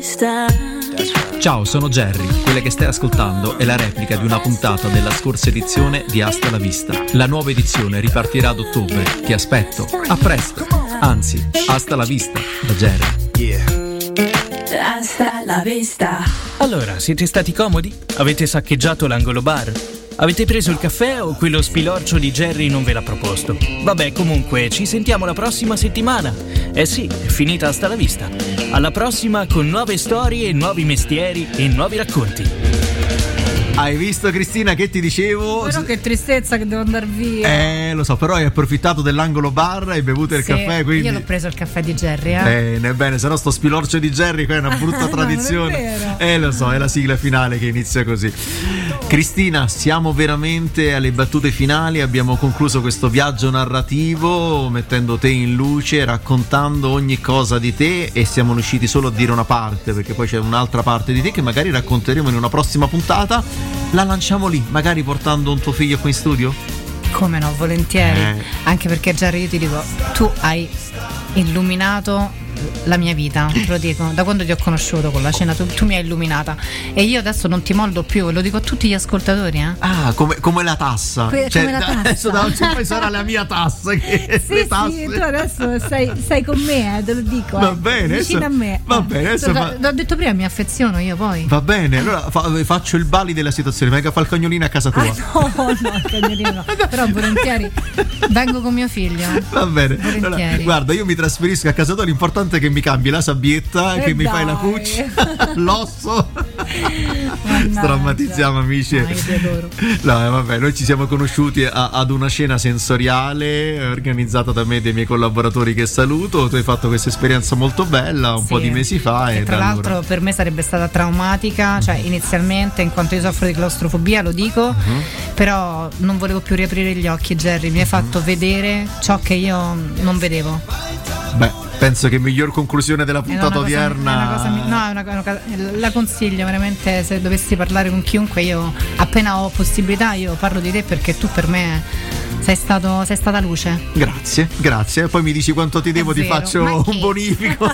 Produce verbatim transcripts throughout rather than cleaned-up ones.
Ciao, sono Jerry. Quella che stai ascoltando è la replica di una puntata della scorsa edizione di Hasta la Vista. La nuova edizione ripartirà ad ottobre. Ti aspetto. A presto. Anzi, hasta la vista da Jerry. Yeah. Hasta la vista. Allora, siete stati comodi? Avete saccheggiato l'angolo bar? Avete preso il caffè o quello spilorcio di Jerry non ve l'ha proposto? Vabbè, comunque, ci sentiamo la prossima settimana. Eh sì, è finita Hasta la Vista. Alla prossima con nuove storie, nuovi mestieri e nuovi racconti. Hai visto, Cristina, che ti dicevo? Però che tristezza che devo andare via. Eh, lo so, però hai approfittato dell'angolo bar, hai bevuto il Sì, caffè, quindi... io l'ho preso il caffè di Jerry, eh. Bene, bene, se no sto spilorcio di Jerry qua è una brutta No, tradizione. non è vero. Eh, lo so, è la sigla finale che inizia così. Cristina, siamo veramente alle battute finali, abbiamo concluso questo viaggio narrativo mettendo te in luce, raccontando ogni cosa di te, e siamo riusciti solo a dire una parte, perché poi c'è un'altra parte di te che magari racconteremo in una prossima puntata. La lanciamo lì, magari portando un tuo figlio qui in studio? Come no, volentieri. Eh. Anche perché Jerry, io ti dico, tu hai illuminato la mia vita, te lo dico, da quando ti ho conosciuto con la cena tu, tu mi hai illuminata, e io adesso non ti mollo più, lo dico a tutti gli ascoltatori, eh. Ah, come, come la tassa. Que- Cioè, come la tassa. adesso da oggi in poi sarà la mia tassa. Che Sì, le tasse. sì, tu adesso sei, sei con me, eh, te lo dico. Va eh, bene, vicino adesso- a me. va eh. bene, adesso Te lo- fa- L'ho detto prima, mi affeziono io poi. Va bene, allora fa- faccio il bali della situazione, venga a fare il cagnolino a casa tua. Ah, no, no, il cagnolino no. Però volentieri vengo con mio figlio. Va bene, Volentieri. allora, guarda, io mi trasferisco a casa tua, l'importante è che mi cambi la sabbietta, Eh che mi fai la dai. cuccia, l'osso. Mannaggia. Strammatizziamo, amici. No, io ti adoro. No, eh, vabbè, noi ci siamo conosciuti a- ad una cena sensoriale organizzata da me e dei miei collaboratori che saluto. Tu hai fatto questa esperienza molto bella un Sì. po' di mesi fa, E e tra da l'altro allora- per me sarebbe stata traumatica, cioè inizialmente, in quanto io soffro di claustrofobia, lo dico, Mhm. però non volevo più riaprire gli occhi, Jerry, mi hai fatto vedere ciò che io non vedevo. Beh, penso che miglior conclusione della E no, puntata una cosa- odierna. è una cosa mi- no, è una, una cosa- la consiglio veramente, se dovessi parlare con chiunque, io appena ho possibilità io parlo di te, perché tu per me sei stato sei stata luce. Grazie, grazie. Poi mi dici quanto ti devo, ti vero. faccio Ma un che? bonifico.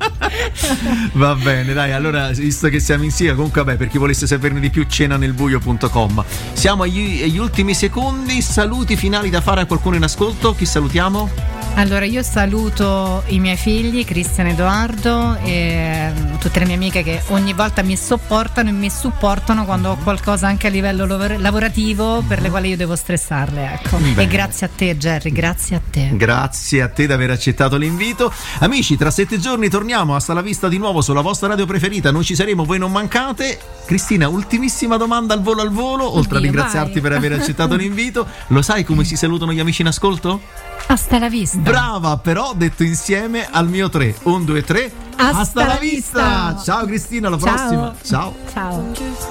Va bene, dai, allora, visto che siamo insieme, comunque, vabbè, per chi volesse saperne di più, cenanelbuio punto com. Siamo agli, agli ultimi secondi, saluti finali da fare a qualcuno in ascolto. Chi salutiamo? Allora, io saluto i miei figli, Cristian e Edoardo, e mm, tutte le mie amiche che ogni volta mi sopportano e mi supportano quando ho qualcosa anche a livello lav- lavorativo per le quali io devo stressarle, ecco. Bene. E grazie a te, Jerry, grazie a te. Grazie a te di aver accettato l'invito. Amici, tra sette giorni torniamo, hasta la vista di nuovo sulla vostra radio preferita. Noi ci saremo, voi non mancate. Cristina, ultimissima domanda al volo al volo, oltre a Oddio, ringraziarti vai. per aver accettato l'invito. Lo sai come si salutano gli amici in ascolto? Hasta la vista. Brava, però detto insieme al mio tre. Un, due, tre. Hasta Hasta la la vista. vista. Ciao Cristina, alla Ciao. prossima. Ciao. Ciao.